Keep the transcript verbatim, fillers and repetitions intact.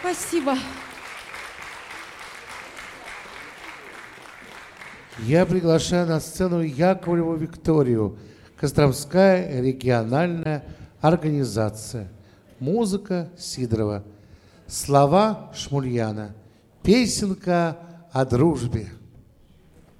Спасибо. Я приглашаю на сцену Яковлеву Викторию, Костромская региональная организация. Музыка Сидорова. Слова Шмульяна. Песенка о дружбе.